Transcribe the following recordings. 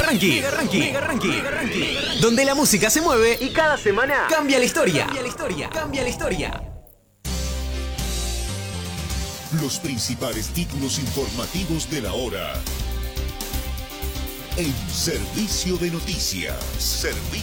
Mega Ranking. Donde la música se mueve y cada semana cambia la historia. Los principales títulos informativos de la hora. En Servicio de Noticias.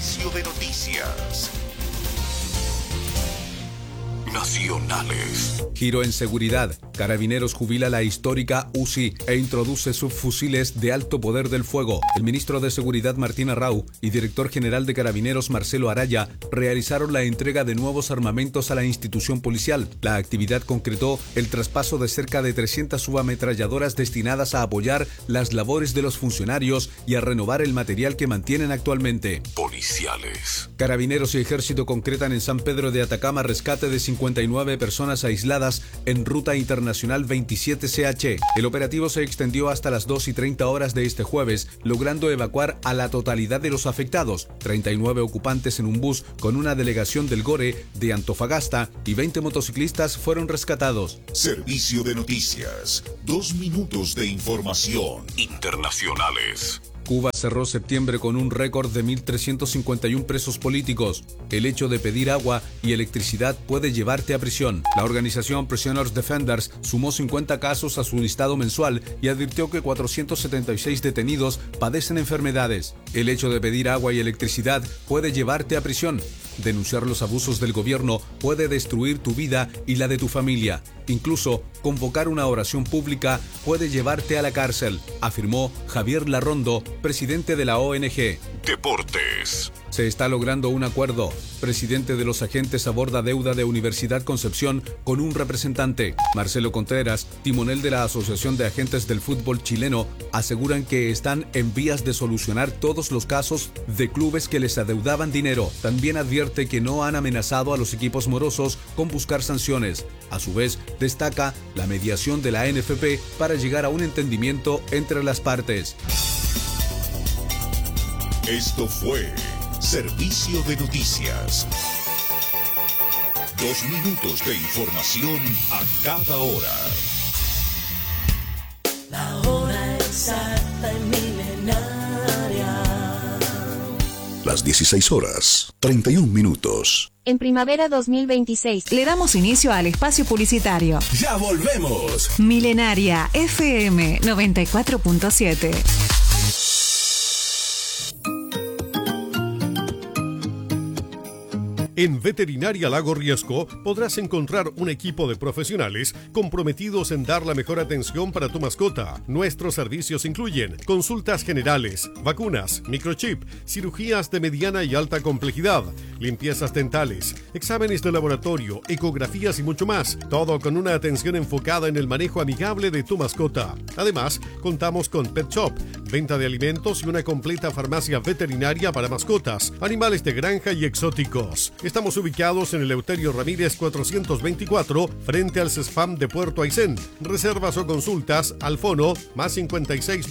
Nacionales. Giro en seguridad. Carabineros jubila la histórica UCI e introduce subfusiles de alto poder del fuego. El ministro de Seguridad Martín Arrau y director general de Carabineros Marcelo Araya realizaron la entrega de nuevos armamentos a la institución policial. La actividad concretó el traspaso de cerca de 300 subametralladoras destinadas a apoyar las labores de los funcionarios y a renovar el material que mantienen actualmente. Policiales. Carabineros y Ejército concretan en San Pedro de Atacama rescate de 59 personas aisladas en ruta internacional 27CH. El operativo se extendió hasta las 2:30 de este jueves, logrando evacuar a la totalidad de los afectados, 39 ocupantes en un bus con una delegación del GORE de Antofagasta y 20 motociclistas fueron rescatados. Servicio de Noticias. 2 minutos de información. Internacionales. Cuba cerró septiembre con un récord de 1.351 presos políticos. El hecho de pedir agua y electricidad puede llevarte a prisión. La organización Prisoners Defenders sumó 50 casos a su listado mensual y advirtió que 476 detenidos padecen enfermedades. El hecho de pedir agua y electricidad puede llevarte a prisión. Denunciar los abusos del gobierno puede destruir tu vida y la de tu familia. Incluso, convocar una oración pública puede llevarte a la cárcel, afirmó Javier Larrondo, presidente de la ONG. Deportes. Se está logrando un acuerdo. Presidente de los agentes aborda deuda de Universidad Concepción con un representante. Marcelo Contreras, timonel de la Asociación de Agentes del Fútbol Chileno, aseguran que están en vías de solucionar todos los casos de clubes que les adeudaban dinero. También advierte que no han amenazado a los equipos morosos con buscar sanciones. A su vez, destaca la mediación de la NFP para llegar a un entendimiento entre las partes. Esto fue Servicio de Noticias. 2 minutos de información a cada hora. La hora exacta en Milenaria. Las 16:31. En primavera 2026 le damos inicio al espacio publicitario. ¡Ya volvemos! Milenaria FM 94.7. En Veterinaria Lago Riesco podrás encontrar un equipo de profesionales comprometidos en dar la mejor atención para tu mascota. Nuestros servicios incluyen consultas generales, vacunas, microchip, cirugías de mediana y alta complejidad, limpiezas dentales, exámenes de laboratorio, ecografías y mucho más. Todo con una atención enfocada en el manejo amigable de tu mascota. Además, contamos con Pet Shop, venta de alimentos y una completa farmacia veterinaria para mascotas, animales de granja y exóticos. Estamos ubicados en el Eleuterio Ramírez 424, frente al CESFAM de Puerto Aysén. Reservas o consultas al fono +569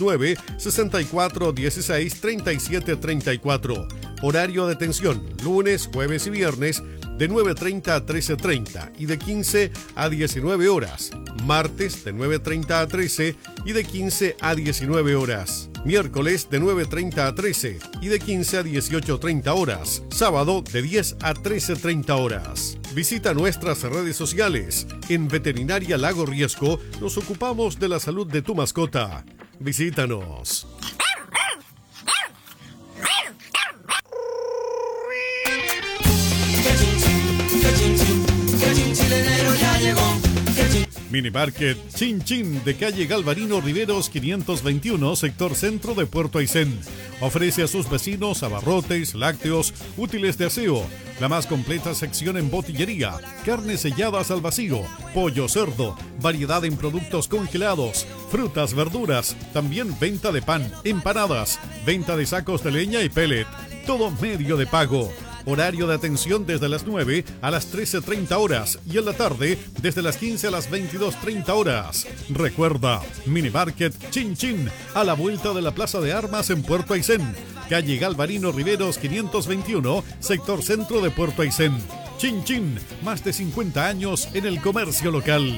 6416 3734. Horario de atención, lunes, jueves y viernes, de 9:30 a 13:30 y de 15 a 19 horas. Martes, de 9:30 a 13 y de 15 a 19 horas. Miércoles, de 9:30 a 13 y de 15 a 18:30 horas. Sábado, de 10 a 13:30 horas. Visita nuestras redes sociales. En Veterinaria Lago Riesco nos ocupamos de la salud de tu mascota. Visítanos. Minimarket Chin Chin de calle Galvarino Riveros 521, sector centro de Puerto Aysén. Ofrece a sus vecinos abarrotes, lácteos, útiles de aseo, la más completa sección en botillería, carnes selladas al vacío, pollo, cerdo, variedad en productos congelados, frutas, verduras, también venta de pan, empanadas, venta de sacos de leña y pellet. Todo medio de pago. Horario de atención desde las 9 a las 13:30 horas y en la tarde desde las 15 a las 22:30 horas. Recuerda, Minimarket Chin Chin, a la vuelta de la Plaza de Armas en Puerto Aysén. Calle Galvarino Riveros 521, sector centro de Puerto Aysén. Chin Chin, más de 50 años en el comercio local.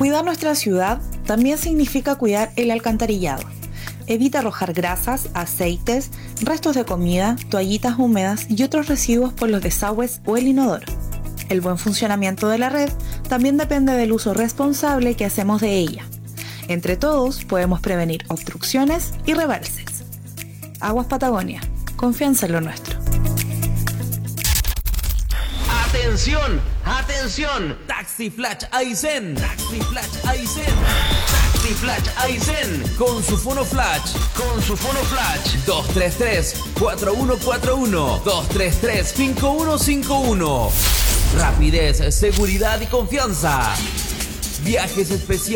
Cuidar nuestra ciudad también significa cuidar el alcantarillado. Evita arrojar grasas, aceites, restos de comida, toallitas húmedas y otros residuos por los desagües o el inodoro. El buen funcionamiento de la red también depende del uso responsable que hacemos de ella. Entre todos podemos prevenir obstrucciones y rebalses. Aguas Patagonia, confianza en lo nuestro. ¡Atención! ¡Atención! Taxi Flash Aysén. Taxi Flash Aysén. Taxi Flash Aysén. Con su fono flash. 233-4141. 233-5151. Rapidez, seguridad y confianza. Viajes especiales.